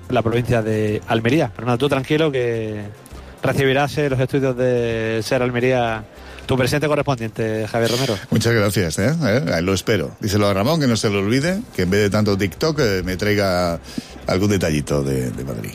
la provincia de Almería. Pero nada, tú tranquilo que recibirás los estudios de Ser Almería tu presidente correspondiente, Javier Romero. Muchas gracias, lo espero. Díselo a Ramón, que no se lo olvide, que en vez de tanto TikTok me traiga algún detallito de Madrid.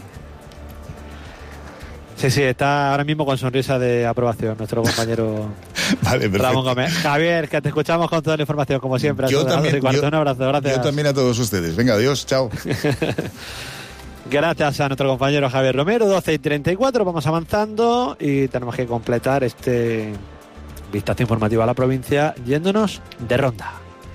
Sí, está ahora mismo con sonrisa de aprobación nuestro compañero vale, Ramón Gómez. Javier, que te escuchamos con toda la información, como siempre. Un abrazo, gracias. Yo también a todos ustedes. Venga, adiós, chao. Gracias a nuestro compañero Javier Romero, 12:34, vamos avanzando y tenemos que completar este vistazo informativo a la provincia yéndonos de ronda.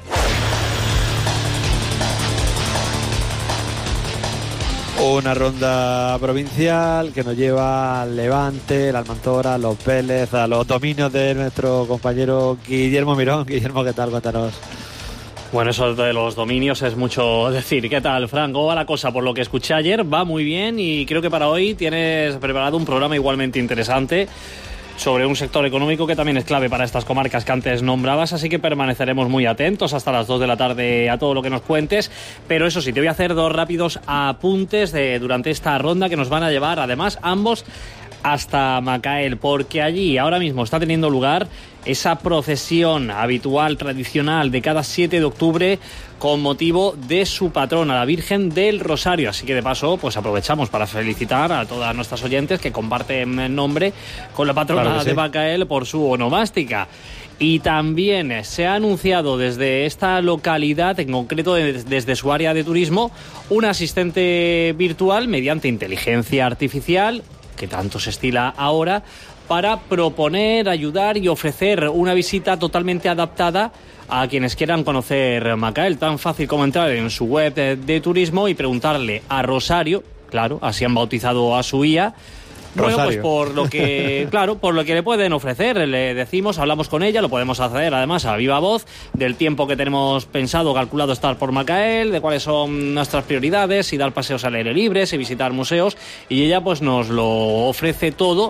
Una ronda provincial que nos lleva al Levante, la Almantora, los Vélez, a los dominios de nuestro compañero Guillermo Mirón. Guillermo, ¿qué tal? Cuéntanos. Bueno, eso de los dominios es mucho decir. ¿Qué tal, Fran? ¿Cómo va la cosa? Por lo que escuché ayer, va muy bien y creo que para hoy tienes preparado un programa igualmente interesante sobre un sector económico que también es clave para estas comarcas que antes nombrabas, así que permaneceremos muy atentos hasta las 2 de la tarde a todo lo que nos cuentes, pero eso sí, te voy a hacer 2 rápidos apuntes durante esta ronda que nos van a llevar, además, ambos hasta Macael, porque allí ahora mismo está teniendo lugar esa procesión habitual, tradicional, de cada 7 de octubre con motivo de su patrona, la Virgen del Rosario. Así que de paso, pues aprovechamos para felicitar a todas nuestras oyentes que comparten nombre con la patrona de Macael por su onomástica. Y también se ha anunciado desde esta localidad, en concreto desde su área de turismo, un asistente virtual mediante inteligencia artificial, que tanto se estila ahora, para proponer, ayudar y ofrecer una visita totalmente adaptada a quienes quieran conocer Macael. Tan fácil como entrar en su web de turismo y preguntarle a Rosario, claro, así han bautizado a su IA, bueno, pues por lo que, claro, por lo que le pueden ofrecer, le decimos, hablamos con ella, lo podemos hacer además a viva voz, del tiempo que tenemos pensado, calculado estar por Macael, de cuáles son nuestras prioridades, si dar paseos al aire libre, si visitar museos, y ella pues nos lo ofrece todo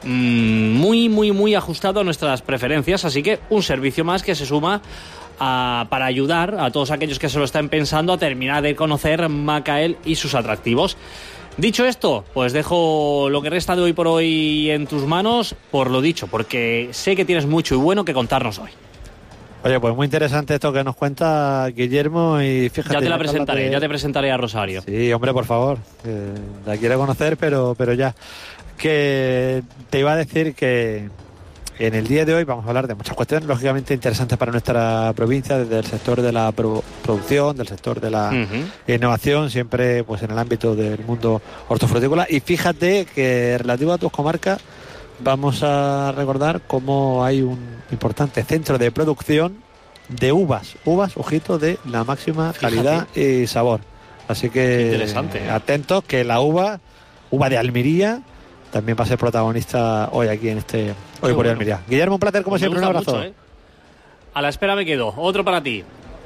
muy ajustado a nuestras preferencias, así que un servicio más que se suma para ayudar a todos aquellos que se lo están pensando a terminar de conocer Macael y sus atractivos. Dicho esto, pues dejo lo que resta de hoy por hoy en tus manos, por lo dicho, porque sé que tienes mucho y bueno que contarnos hoy. Oye, pues muy interesante esto que nos cuenta Guillermo y fíjate... Ya te presentaré a Rosario. Sí, hombre, por favor, la quiero conocer, pero ya. Que te iba a decir que en el día de hoy vamos a hablar de muchas cuestiones lógicamente interesantes para nuestra provincia, desde el sector de la producción, del sector de la innovación, siempre pues en el ámbito del mundo hortofrutícola. Y fíjate que relativo a tus comarcas vamos a recordar cómo hay un importante centro de producción de uvas, ojito, de la máxima calidad y sabor. Así que interesante, atentos que la uva de Almería también va a ser protagonista hoy aquí en este Hoy por Almería. Guillermo, un placer como pues siempre, un abrazo. Mucho, A la espera me quedo, otro para ti.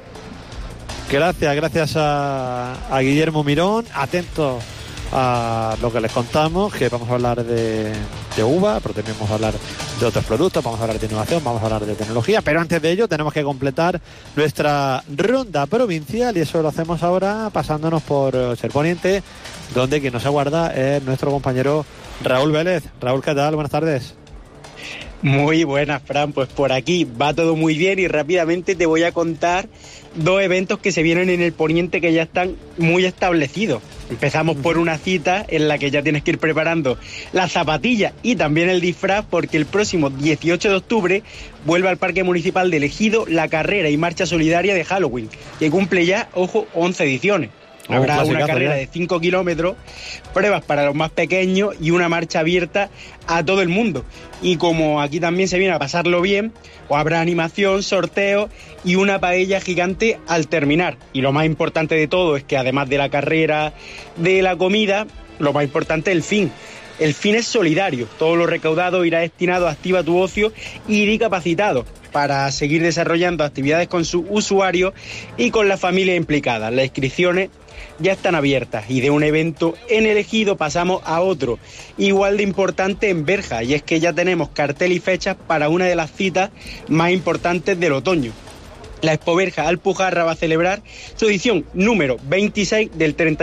Gracias a Guillermo Mirón, atento a lo que les contamos, que vamos a hablar de uva, pero también vamos a hablar de otros productos, vamos a hablar de innovación, vamos a hablar de tecnología, pero antes de ello tenemos que completar nuestra ronda provincial y eso lo hacemos ahora pasándonos por Ser Poniente, donde quien nos aguarda es nuestro compañero Raúl Vélez. Raúl, ¿qué tal? Buenas tardes. Muy buenas, Fran. Pues por aquí va todo muy bien y rápidamente te voy a contar 2 eventos que se vienen en el Poniente que ya están muy establecidos. Empezamos por una cita en la que ya tienes que ir preparando las zapatillas y también el disfraz, porque el próximo 18 de octubre vuelve al Parque Municipal de Ejido la carrera y marcha solidaria de Halloween, que cumple ya, ojo, 11 ediciones. Habrá una carrera de 5 kilómetros, pruebas para los más pequeños y una marcha abierta a todo el mundo. Y como aquí también se viene a pasarlo bien, pues habrá animación, sorteo y una paella gigante al terminar. Y lo más importante de todo es que además de la carrera, de la comida, lo más importante es el fin. El fin es solidario. Todo lo recaudado irá destinado a Activa tu Ocio y Discapacitados, para seguir desarrollando actividades con sus usuarios y con las familias implicadas. Las inscripciones ya están abiertas y de un evento en el Ejido pasamos a otro, igual de importante en Berja, y es que ya tenemos cartel y fechas para una de las citas más importantes del otoño. La Expo Berja Alpujarra va a celebrar su edición número 26 del 30